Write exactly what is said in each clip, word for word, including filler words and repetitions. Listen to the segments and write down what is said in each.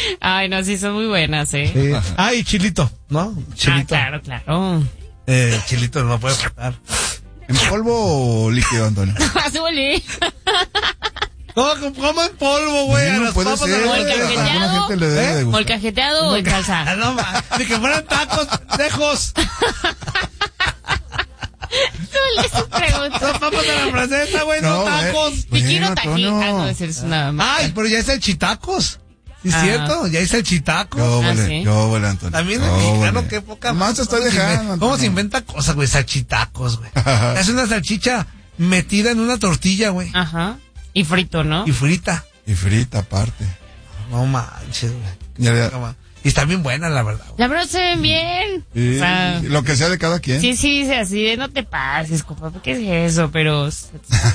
Ay, no, sí son muy buenas, ¿eh? Sí. Ah, y chilito, ¿no? Chilito. Ah, claro, claro. Eh, chilito no puede faltar. ¿En polvo o líquido, Antonio? Azul. No, ¿cómo en polvo, güey? No, A las puede papas ser. a ¿O el la- cajeteado? Alguna gente le debe de gustar. ¿Molcajeteado o en salsa? Ah, no, ma, ni que fueran tacos, lejos. No le su pregunta. Son papas de la francesa, güey, no, No, tacos. eh. Piquino Bueno, tajín. Toño. Ah, no, ese es una... Ay, pero ya es el chitacos. ¿Sí es Ah. cierto? Ya es el chitacos. Yo, Ah, vale, ¿sí? yo, vale, Antonio. También el Yo, mexicano, vale. qué poca Nomás te estoy ¿Cómo se dejando, inventa- Antonio. ¿Cómo se inventa cosas, güey? Salchitacos, güey. Es una salchicha metida en una tortilla, güey. Ajá. Y frito, ¿no? Y frita. Y frita aparte. No manches, güey. Ya, ya. Y está bien buena, la verdad, güey. La verdad se ven bien. Y O sea, lo que sea de cada quien. sí, sí, dice así de no te pases, compa, ¿qué es eso? Pero es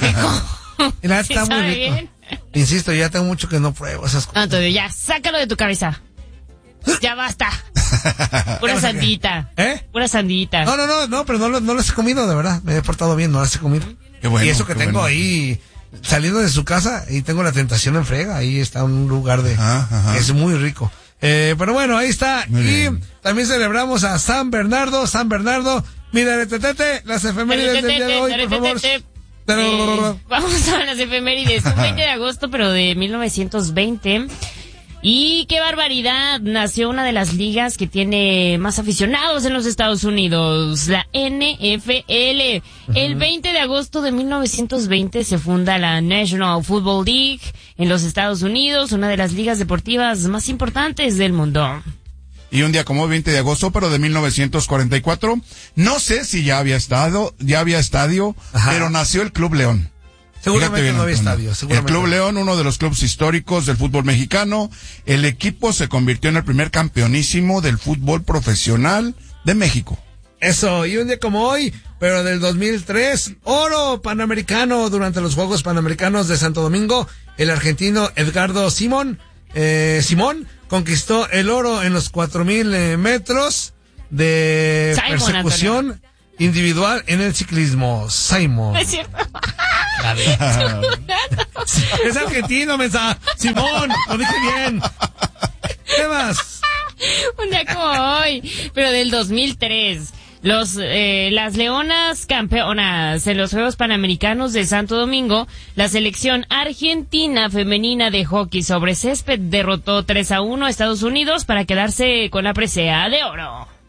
rico. Y la Sí está muy sabe rico. bien. Insisto, ya tengo mucho que no pruebo esas cosas. Antonio, ya, sácalo de tu cabeza. Ya basta. Pura sandita. ¿Eh? Pura sandita. No, no, no, no, pero no, lo- no las he comido, de verdad. Me he portado bien, no las he comido. Qué bueno, y eso que qué tengo bueno. ahí, saliendo de su casa, y tengo la tentación en frega. Ahí está un lugar de... Ajá, ajá. Es muy rico. Eh, pero bueno, ahí está. Muy y bien. también celebramos a San Bernardo. San Bernardo, mira, tetete, las efemérides del día de hoy, por favor. Eh, vamos a las efemérides. Un veinte de agosto, pero de mil novecientos veinte. Y qué barbaridad, nació una de las ligas que tiene más aficionados en los Estados Unidos, la N F L. El veinte de agosto de mil novecientos veinte se funda la National Football League en los Estados Unidos, una de las ligas deportivas más importantes del mundo. Y un día como veinte de agosto, pero de mil novecientos cuarenta y cuatro, no sé si ya había estado, ya había estadio, Ajá. pero nació el Club León. Seguramente Fíjate bien, no había Antonio. estadio, seguramente. El Club León, uno de los clubes históricos del fútbol mexicano. El equipo se convirtió en el primer campeonísimo del fútbol profesional de México. Eso, y un día como hoy, pero del dos mil tres, oro panamericano durante los Juegos Panamericanos de Santo Domingo, el argentino Edgardo Simón, eh, Simón conquistó el oro en los cuatro mil eh, metros de Simon, persecución individual en el ciclismo. Simón. Es cierto. Es argentino, mensa. Simón, lo dije bien. ¿Qué más? Un día como hoy, pero del dos mil tres. Los, eh, las Leonas campeonas en los Juegos Panamericanos de Santo Domingo, la selección argentina femenina de hockey sobre césped derrotó tres a uno a Estados Unidos para quedarse con la presea de oro.